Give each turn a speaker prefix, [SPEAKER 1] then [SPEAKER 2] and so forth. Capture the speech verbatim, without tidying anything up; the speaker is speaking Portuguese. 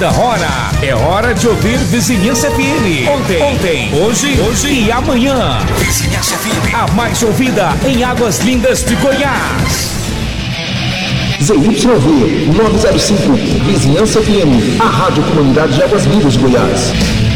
[SPEAKER 1] toda hora. É hora de ouvir Vizinhança F M. Ontem, ontem, hoje, hoje e amanhã. Vizinhança F M, a mais ouvida em Águas Lindas de Goiás.
[SPEAKER 2] Z Y V novecentos e cinco, Vizinhança F M, a rádio comunidade de Águas Lindas de Goiás.